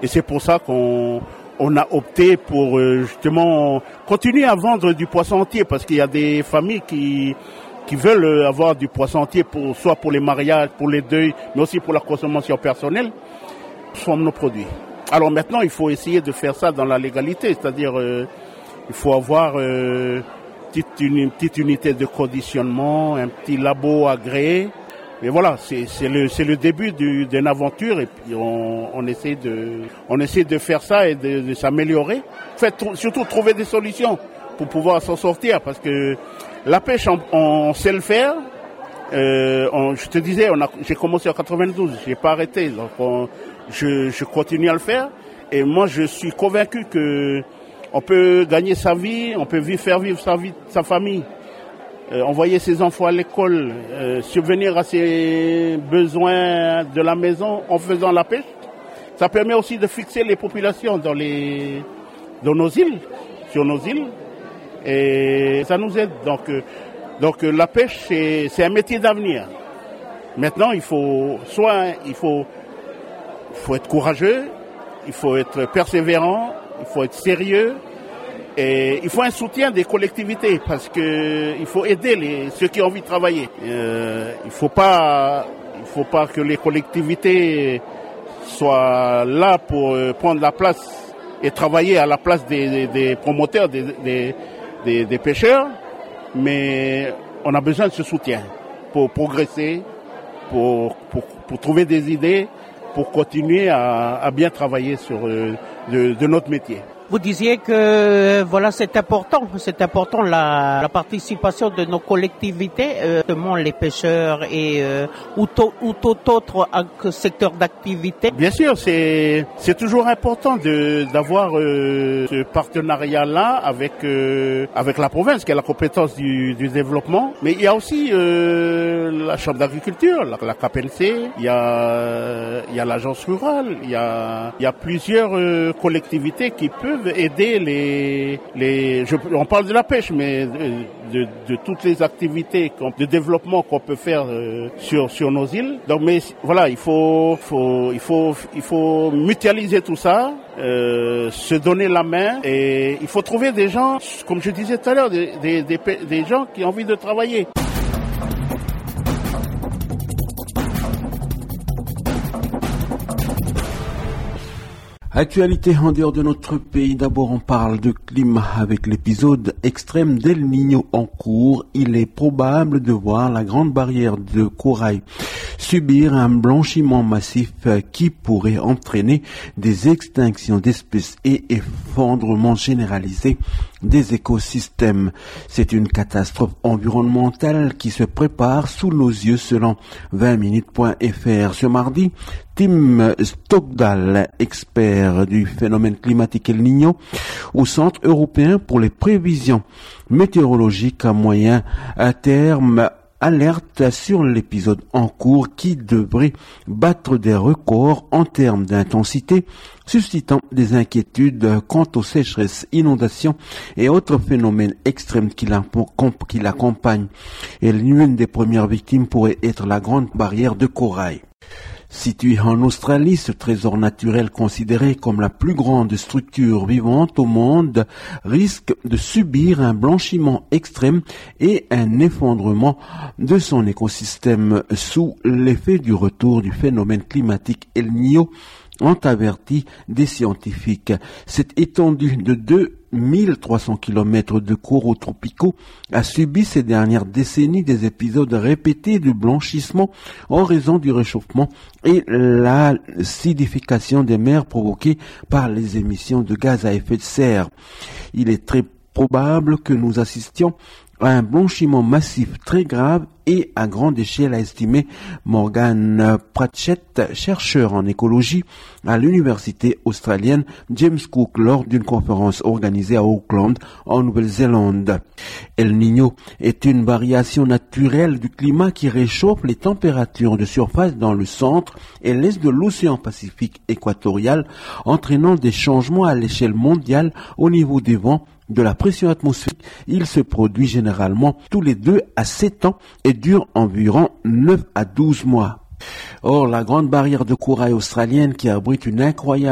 Et c'est pour ça qu'on a opté pour justement continuer à vendre du poisson entier, parce qu'il y a des familles qui veulent avoir du poisson entier, soit pour les mariages, pour les deuils, mais aussi pour la consommation personnelle. Ce sont nos produits. Alors maintenant, il faut essayer de faire ça dans la légalité, c'est-à-dire il faut avoir une petite unité de conditionnement, un petit labo agréé. Mais voilà, c'est le début d'une aventure, et puis on essaie de faire ça et de s'améliorer. En fait, surtout trouver des solutions pour pouvoir s'en sortir, parce que la pêche, on sait le faire. Je te disais, j'ai commencé en 92, j'ai pas arrêté, donc je continue à le faire. Et moi, je suis convaincu que on peut gagner sa vie, on peut faire vivre sa famille, envoyer ses enfants à l'école, subvenir à ses besoins de la maison en faisant la pêche. Ça permet aussi de fixer les populations dans nos îles, sur nos îles, et ça nous aide. Donc la pêche, c'est un métier d'avenir. Maintenant, il faut être courageux, il faut être persévérant, il faut être sérieux, et il faut un soutien des collectivités, parce que il faut aider ceux qui ont envie de travailler. Il faut pas que les collectivités soient là pour prendre la place et travailler à la place des promoteurs, des pêcheurs, mais on a besoin de ce soutien pour progresser, pour trouver des idées, pour continuer à bien travailler sur de notre métier. Vous disiez que voilà, c'est important la participation de nos collectivités, notamment les pêcheurs et ou tout autre secteur d'activité. Bien sûr, c'est toujours important d'avoir ce partenariat-là avec la province, qui a la compétence du développement. Mais il y a aussi la Chambre d'agriculture, la KPNC, il y a l'agence rurale, il y a plusieurs collectivités qui peuvent aider on parle de la pêche, mais de toutes les activités de développement qu'on peut faire sur nos îles. Donc, mais voilà, il faut mutualiser tout ça, se donner la main, et il faut trouver des gens, comme je disais tout à l'heure, des gens qui ont envie de travailler. Actualité en dehors de notre pays. D'abord, on parle de climat avec l'épisode extrême d'El Niño en cours. Il est probable de voir la grande barrière de corail subir un blanchiment massif qui pourrait entraîner des extinctions d'espèces et effondrement généralisé des écosystèmes. C'est une catastrophe environnementale qui se prépare sous nos yeux selon 20minutes.fr. Ce mardi, Tim Stockdale, expert du phénomène climatique El Niño au Centre européen pour les prévisions météorologiques à moyen terme, alerte sur l'épisode en cours qui devrait battre des records en termes d'intensité, suscitant des inquiétudes quant aux sécheresses, inondations et autres phénomènes extrêmes qui l'accompagnent. Et l'une des premières victimes pourrait être la grande barrière de corail. Situé en Australie, ce trésor naturel considéré comme la plus grande structure vivante au monde risque de subir un blanchiment extrême et un effondrement de son écosystème sous l'effet du retour du phénomène climatique El Niño, ont averti des scientifiques. Cette étendue de 2300 km de coraux tropicaux a subi ces dernières décennies des épisodes répétés de blanchissement en raison du réchauffement et l'acidification des mers provoquée par les émissions de gaz à effet de serre. Il est très probable que nous assistions à un blanchiment massif très grave et à grande échelle, a estimé Morgan Pratchett, chercheur en écologie à l'université australienne James Cook lors d'une conférence organisée à Auckland, en Nouvelle-Zélande. El Niño est une variation naturelle du climat qui réchauffe les températures de surface dans le centre et l'est de l'océan Pacifique équatorial, entraînant des changements à l'échelle mondiale au niveau des vents, de la pression atmosphérique. Il se produit généralement tous les 2 à 7 ans et dure environ 9 à 12 mois. Or, la grande barrière de corail australienne qui abrite une incroyable